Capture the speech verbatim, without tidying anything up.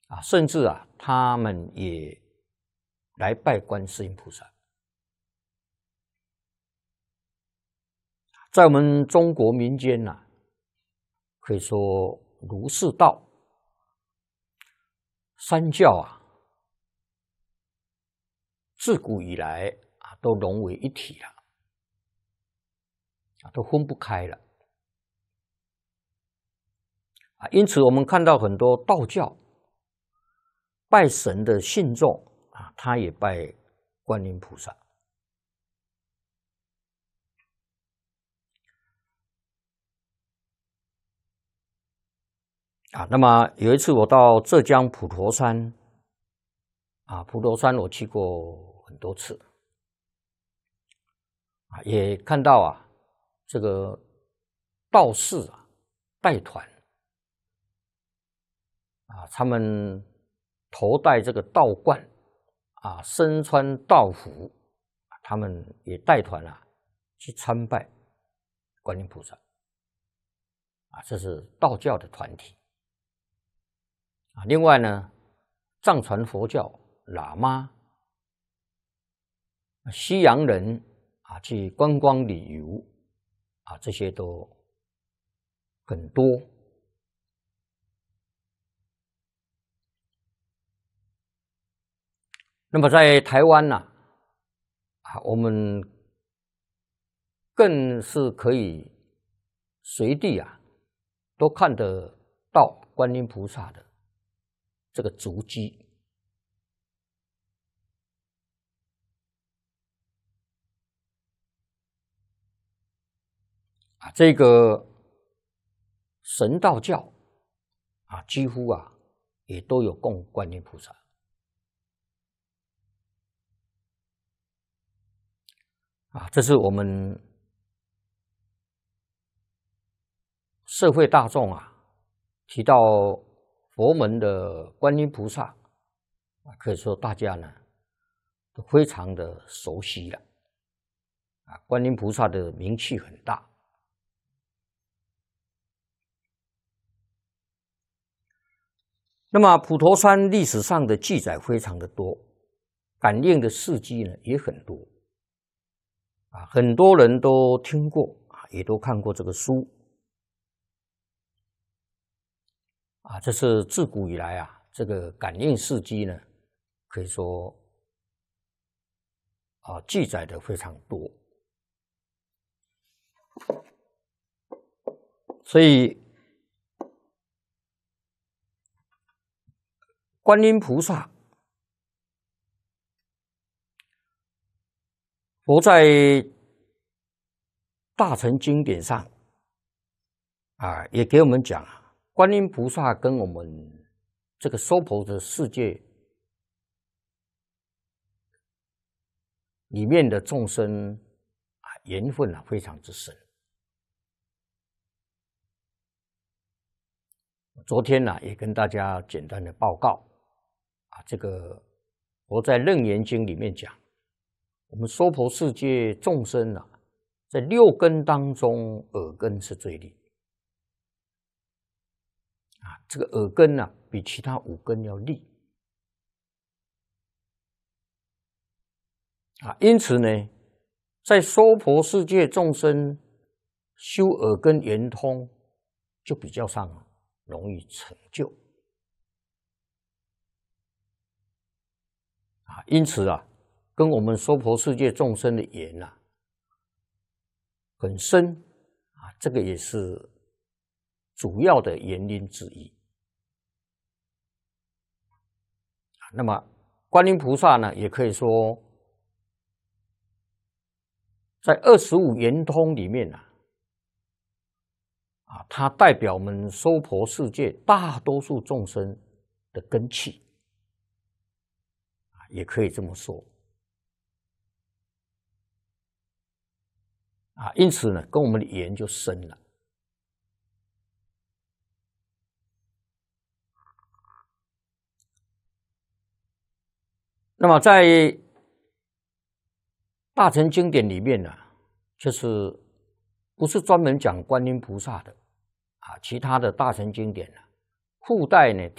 啊，甚至啊，他们也来拜观世音菩萨。在我们中国民间呐、啊，可以说儒释道三教啊，自古以来啊，都融为一体了，啊，都分不开了。啊，因此我们看到很多道教拜神的信众啊，他也拜观音菩萨。啊，那么有一次我到浙江普陀山，啊，普陀山我去过很多次，啊，也看到啊，这个道士啊带团，啊，他们头戴这个道冠，啊，身穿道服，他们也带团啊去参拜观音菩萨，啊，这是道教的团体。啊，另外呢，藏传佛教喇嘛、西洋人啊去观光旅游啊，这些都很多。那么在台湾呢、啊，啊，我们更是可以随地啊都看得到观音菩萨的这个足迹。啊，这个神道教啊，几乎啊也都有供观音菩萨。啊，这是我们社会大众啊提到佛门的观音菩萨，可以说大家呢都非常的熟悉了。啊，观音菩萨的名气很大。那么普陀山历史上的记载非常的多，感应的事迹呢也很多。啊，很多人都听过啊，也都看过这个书。啊，这是自古以来啊，这个感应事迹呢，可以说啊，记载的非常多。所以，观音菩萨，佛在大乘经典上啊，也给我们讲啊，观音菩萨跟我们这个娑婆的世界里面的众生啊，缘分啊非常之深。昨天呢、啊，也跟大家简单的报告啊，这个佛在《楞严经》里面讲，我们娑婆世界众生啊，在六根当中，耳根是最利啊，这个耳根呢、啊，比其他五根要利啊，因此呢，在娑婆世界众生修耳根圆通，就比较上容易成就啊，因此啊，跟我们娑婆世界众生的缘啊很深啊，这个也是主要的原因之一。那么观音菩萨呢，也可以说在二十五圆通里面啊，啊，它代表我们娑婆世界大多数众生的根器，也可以这么说。啊，因此呢，跟我们的缘就深了。那么在大乘经典里面呢，就是不是专门讲观音菩萨的啊，其他的大乘经典呢，附带呢